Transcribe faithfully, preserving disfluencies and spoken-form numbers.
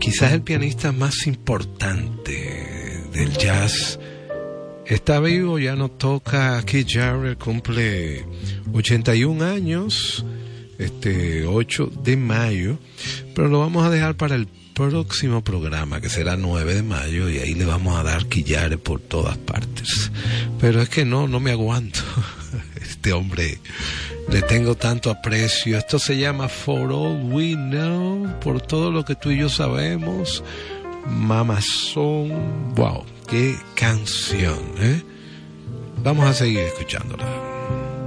quizás el pianista más importante del jazz. Está vivo, ya no toca. Keith Jarrett cumple ochenta y un años, este ocho de mayo, pero lo vamos a dejar para el próximo programa, que será nueve de mayo, y ahí le vamos a dar Keith Jarrett por todas partes. Pero es que no, no me aguanto. Este hombre, le tengo tanto aprecio. Esto se llama For All We Know, por todo lo que tú y yo sabemos. Mamazón, wow. ¡Qué canción! ¿eh? Vamos a seguir escuchándola.